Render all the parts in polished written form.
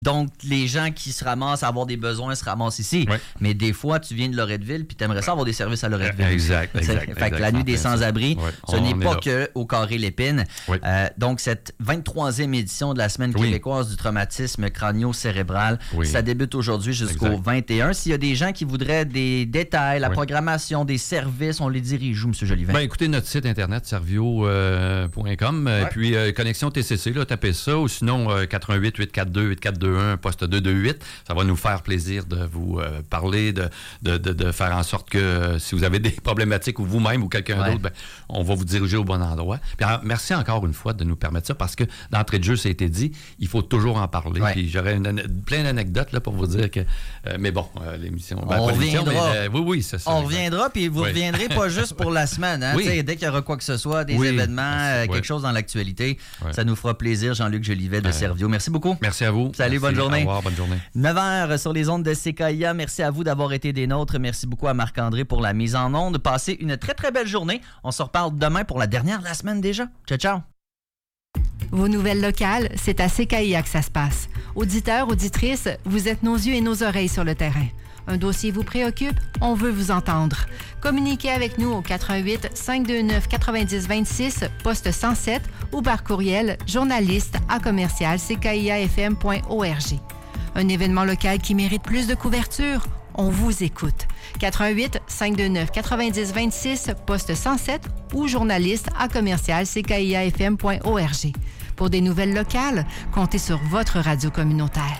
Donc, les gens qui se ramassent à avoir des besoins se ramassent ici. Oui. Mais des fois, tu viens de Loretteville puis tu aimerais ça avoir des services à Loretteville. Exact. Fait que la nuit des sans-abri, ce n'est pas que au Carré Lépine. Oui. Donc, cette 23e édition de la Semaine québécoise du traumatisme crânio-cérébral, ça débute aujourd'hui jusqu'au 21. S'il y a des gens qui voudraient des détails, la programmation, des services, on les dirige où, M. Jolivet? Écoutez notre site internet servio.com et puis Connexion TCC, là, tapez ça, ou sinon 88 842 8421 poste 228. Ça va nous faire plaisir de vous parler, de faire en sorte que si vous avez des problématiques ou vous-même ou quelqu'un d'autre, on va vous diriger au bon endroit. Puis, merci encore une fois de nous permettre ça parce que d'entrée de jeu, ça a été dit, il faut toujours en parler. Puis j'aurais plein d'anecdotes là, pour vous dire que... mais bon, l'émission... on reviendra. Oui, c'est ça. On reviendra, puis vous reviendrez pas juste pour la semaine. Hein? Dès qu'il y aura quoi que ce soit, des événements, quelque chose dans l'actualité, ça nous fera plaisir, Jean-Luc Jolivet de Servio. Merci beaucoup. Merci à vous. Salut, bonne journée. Au revoir, bonne journée. 9h sur les ondes de CKIA. Merci à vous d'avoir été des nôtres. Merci beaucoup à Marc-André pour la mise en onde. Passez une très, très belle journée. On se reparle demain pour la dernière de la semaine déjà. Ciao, ciao. Vos nouvelles locales, c'est à CKIA que ça se passe. Auditeurs, auditrices, vous êtes nos yeux et nos oreilles sur le terrain. Un dossier vous préoccupe? On veut vous entendre. Communiquez avec nous au 88 529 90 26, poste 107 ou par courriel journaliste@ckiafm.org. Un événement local qui mérite plus de couverture? On vous écoute. 88 529 90 26, poste 107 ou journaliste@ckiafm.org. Pour des nouvelles locales, comptez sur votre radio communautaire.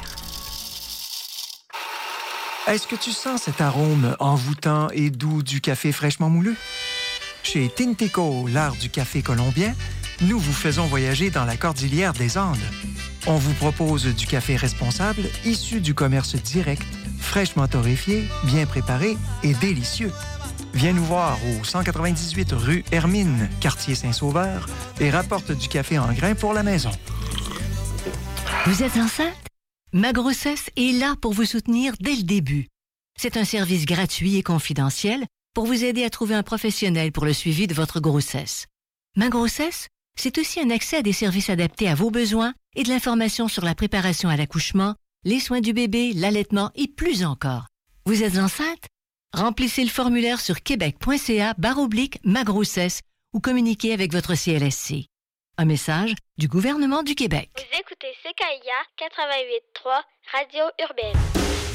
Est-ce que tu sens cet arôme envoûtant et doux du café fraîchement moulu? Chez Tinteco, l'art du café colombien, nous vous faisons voyager dans la cordillère des Andes. On vous propose du café responsable, issu du commerce direct, fraîchement torréfié, bien préparé et délicieux. Viens nous voir au 198 rue Hermine, quartier Saint-Sauveur, et rapporte du café en grains pour la maison. Vous êtes enceinte? Ma grossesse est là pour vous soutenir dès le début. C'est un service gratuit et confidentiel pour vous aider à trouver un professionnel pour le suivi de votre grossesse. Ma grossesse, c'est aussi un accès à des services adaptés à vos besoins et de l'information sur la préparation à l'accouchement, les soins du bébé, l'allaitement et plus encore. Vous êtes enceinte? Remplissez le formulaire sur québec.ca/ma grossesse ou communiquez avec votre CLSC. Un message du gouvernement du Québec. Vous écoutez CKIA 88.3 Radio Urbaine.